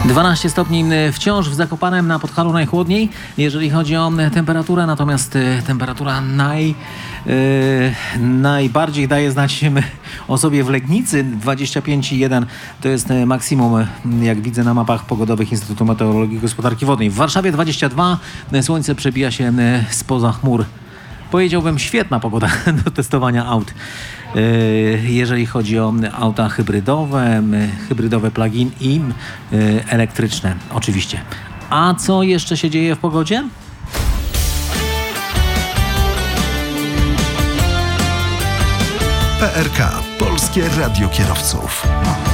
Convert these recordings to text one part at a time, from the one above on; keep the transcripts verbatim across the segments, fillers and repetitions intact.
dwanaście stopni wciąż w Zakopanem, na Podhalu najchłodniej, jeżeli chodzi o temperaturę, natomiast temperatura naj, yy, najbardziej daje znać o sobie w Legnicy. dwadzieścia pięć i jeden to jest maksimum, jak widzę na mapach pogodowych Instytutu Meteorologii i Gospodarki Wodnej. W Warszawie dwadzieścia dwa, słońce przebija się spoza chmur. Powiedziałbym, świetna pogoda do testowania aut. Jeżeli chodzi o auta hybrydowe, hybrydowe plug-in i elektryczne oczywiście. A co jeszcze się dzieje w pogodzie? P R K. Polskie Radio Kierowców.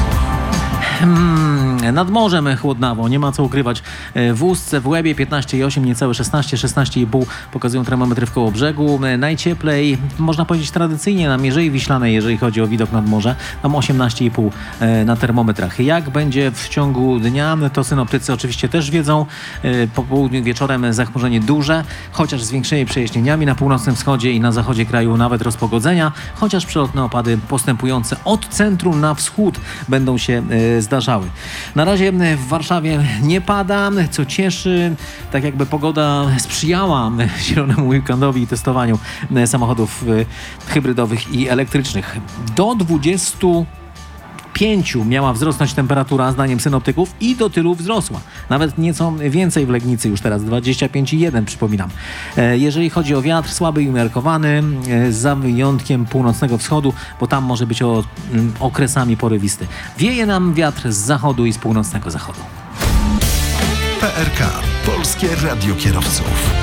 Hmm, nad morzem chłodnawo, nie ma co ukrywać. W Ustce, w Łebie piętnaście i osiem, niecałe szesnaście, szesnaście i pół pokazują termometry w Kołobrzegu. Najcieplej, można powiedzieć tradycyjnie, na Mierzei Wiślanej, jeżeli chodzi o widok nad morze. Tam osiemnaście i pół na termometrach. Jak będzie w ciągu dnia, to synoptycy oczywiście też wiedzą. Po południu, wieczorem zachmurzenie duże, chociaż z większymi przejaśnieniami na północnym wschodzie i na zachodzie kraju nawet rozpogodzenia, chociaż przelotne opady postępujące od centrum na wschód będą się zdarzały. Na razie w Warszawie nie pada, co cieszy, tak jakby pogoda sprzyjała zielonemu weekendowi i testowaniu samochodów hybrydowych i elektrycznych. Do dwudziestu pięciu miała wzrosnąć temperatura, zdaniem synoptyków, i do tylu wzrosła. Nawet nieco więcej w Legnicy już teraz, dwadzieścia pięć i jeden, przypominam. Jeżeli chodzi o wiatr, słaby i umiarkowany, za wyjątkiem północnego wschodu, bo tam może być o, okresami porywisty. Wieje nam wiatr z zachodu i z północnego zachodu. P R K. Polskie Radio Kierowców.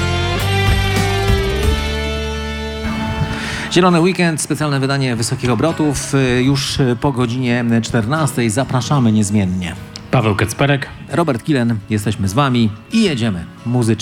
Zielony weekend, specjalne wydanie wysokich obrotów. Już po godzinie czternastej zapraszamy niezmiennie. Paweł Kacperek, Robert Kilen, jesteśmy z wami i jedziemy muzycznie.